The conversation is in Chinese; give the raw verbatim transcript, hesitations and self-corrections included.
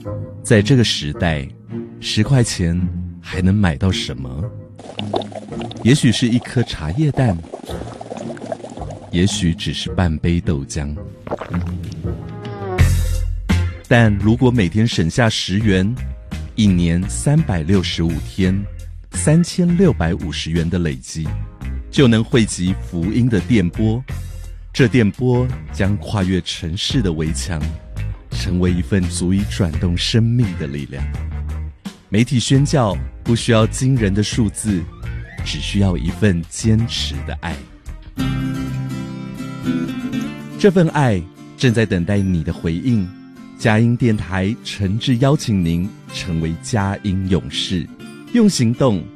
在这个时代，十块钱还能买到什么？也许是一颗茶叶蛋，也许只是半杯豆浆。但如果每天省下十元，一年三百六十五天，三千六百五十元的累积，就能汇集福音的电波。这电波将跨越城市的围墙，成为一份足以转动生命的力量。媒体宣教不需要惊人的数字，只需要一份坚持的爱。这份爱正在等待你的回应。佳音电台诚挚邀请您成为佳音勇士，用行动